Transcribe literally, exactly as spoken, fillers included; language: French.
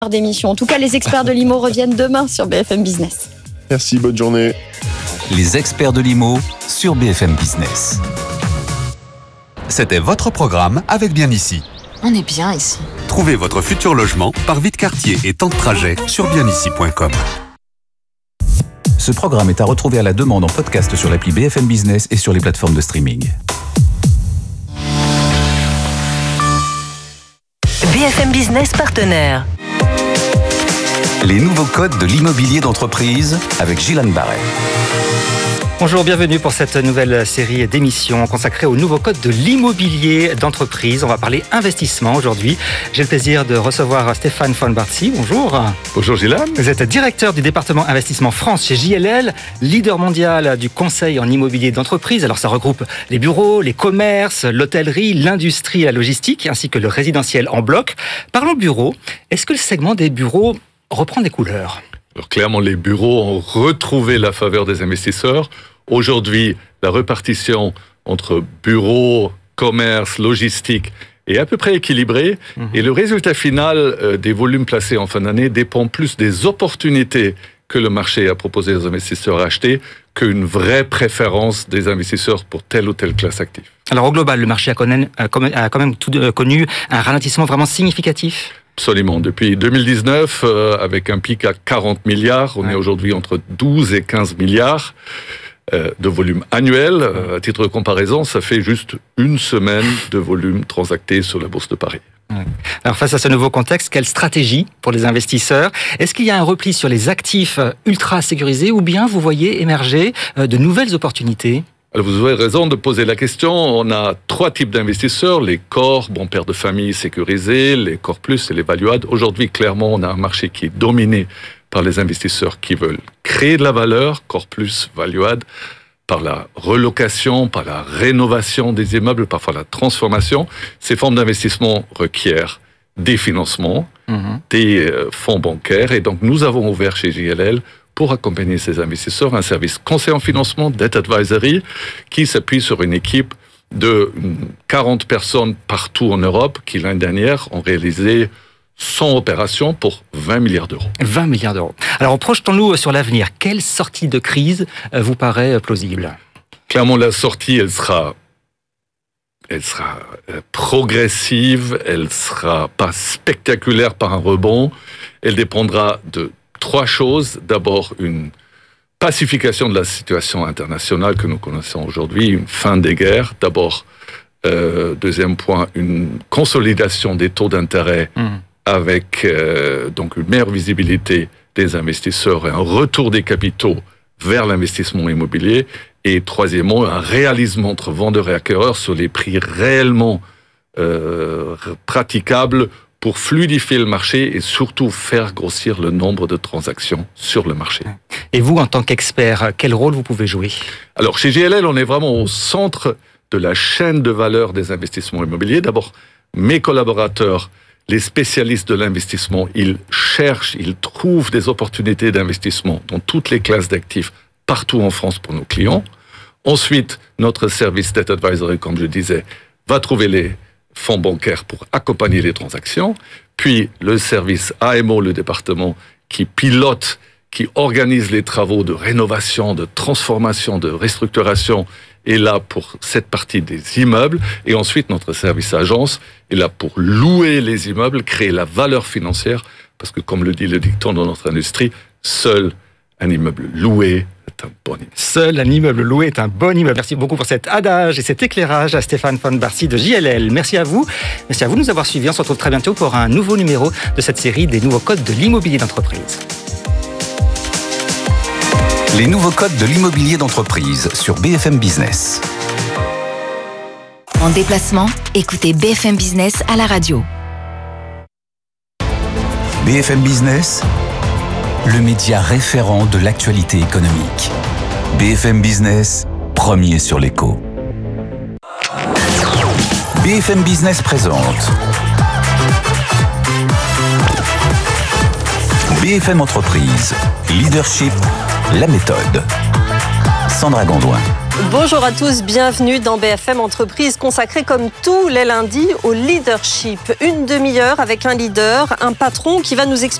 d'émission. En tout cas, les experts de l'I M O reviennent demain sur B F M Business. Merci, bonne journée. Les experts de l'I M O sur B F M Business. C'était votre programme avec Bien Ici. On est bien ici. Trouvez votre futur logement par vide quartier et temps de trajet sur bien ici point com. Ce programme est à retrouver à la demande en podcast sur l'appli B F M Business et sur les plateformes de streaming. B F M Business partenaire. Les nouveaux codes de l'immobilier d'entreprise avec Gillian Barret. Bonjour, bienvenue pour cette nouvelle série d'émissions consacrée aux nouveaux codes de l'immobilier d'entreprise. On va parler investissement aujourd'hui. J'ai le plaisir de recevoir Stéphane von Bartzy. Bonjour. Bonjour Gillian. Vous êtes directeur du département investissement France chez J L L, leader mondial du conseil en immobilier d'entreprise. Alors ça regroupe les bureaux, les commerces, l'hôtellerie, l'industrie et la logistique, ainsi que le résidentiel en bloc. Parlons bureaux. Est-ce que le segment des bureaux reprend des couleurs ? Alors clairement, les bureaux ont retrouvé la faveur des investisseurs. Aujourd'hui, la répartition entre bureaux, commerce, logistique est à peu près équilibrée. Mmh. Et le résultat final euh, des volumes placés en fin d'année dépend plus des opportunités que le marché a proposé aux investisseurs à acheter qu'une vraie préférence des investisseurs pour telle ou telle classe active. Alors au global, le marché a quand même, a quand même tout, euh, connu un ralentissement vraiment significatif ? Absolument. Depuis deux mille dix-neuf, euh, avec un pic à quarante milliards, on ouais. est aujourd'hui entre douze et quinze milliards euh, de volume annuel. Euh, à titre de comparaison, ça fait juste une semaine de volume transacté sur la Bourse de Paris. Ouais. Alors face à ce nouveau contexte, quelle stratégie pour les investisseurs ? Est-ce qu'il y a un repli sur les actifs ultra sécurisés ou bien vous voyez émerger de nouvelles opportunités ? Alors vous avez raison de poser la question. On a trois types d'investisseurs, les corps, bon père de famille sécurisés, les corps plus et les value-add. Aujourd'hui, clairement, on a un marché qui est dominé par les investisseurs qui veulent créer de la valeur, corps plus, value-add, par la relocation, par la rénovation des immeubles, parfois la transformation. Ces formes d'investissement requièrent des financements, mmh. des fonds bancaires. Et donc, nous avons ouvert chez J L L pour accompagner ces investisseurs, un service conseil en financement, Debt Advisory, qui s'appuie sur une équipe de quarante personnes partout en Europe qui, l'année dernière, ont réalisé cent opérations pour vingt milliards d'euros. vingt milliards d'euros. Alors, projetons-nous sur l'avenir. Quelle sortie de crise vous paraît plausible ? Clairement, la sortie, elle sera, elle sera progressive, elle sera pas spectaculaire par un rebond, elle dépendra de trois choses. D'abord, une pacification de la situation internationale que nous connaissons aujourd'hui, une fin des guerres. D'abord, euh, deuxième point, une consolidation des taux d'intérêt mmh. avec euh, donc une meilleure visibilité des investisseurs et un retour des capitaux vers l'investissement immobilier. Et troisièmement, un réalisme entre vendeurs et acquéreurs sur les prix réellement euh, praticables pour fluidifier le marché et surtout faire grossir le nombre de transactions sur le marché. Et vous, en tant qu'expert, quel rôle vous pouvez jouer ? Alors, chez J L L, on est vraiment au centre de la chaîne de valeur des investissements immobiliers. D'abord, mes collaborateurs, les spécialistes de l'investissement, ils cherchent, ils trouvent des opportunités d'investissement dans toutes les classes d'actifs partout en France pour nos clients. Ensuite, notre service Debt Advisory, comme je disais, va trouver les fonds bancaires pour accompagner les transactions, puis le service A M O, le département qui pilote, qui organise les travaux de rénovation, de transformation, de restructuration, est là pour cette partie des immeubles, et ensuite notre service agence est là pour louer les immeubles, créer la valeur financière, parce que comme le dit le dicton dans notre industrie, seul un immeuble loué est un bon immeuble. Seul un immeuble loué est un bon immeuble. Merci beaucoup pour cet adage et cet éclairage à Stéphane von Bartzy de J L L. Merci à vous. Merci à vous de nous avoir suivis. On se retrouve très bientôt pour un nouveau numéro de cette série des nouveaux codes de l'immobilier d'entreprise. Les nouveaux codes de l'immobilier d'entreprise sur B F M Business. En déplacement, écoutez B F M Business à la radio. B F M Business, le média référent de l'actualité économique. B F M Business, premier sur l'écho. B F M Business présente B F M Entreprise, Leadership, la méthode. Sandra Gondouin. Bonjour à tous, bienvenue dans B F M Entreprise, consacrée comme tous les lundis au leadership. Une demi-heure avec un leader, un patron qui va nous expliquer